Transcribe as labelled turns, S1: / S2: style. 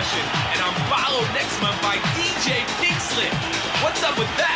S1: session, and I'm followed next month by DJ Pink Slip. What's up with that?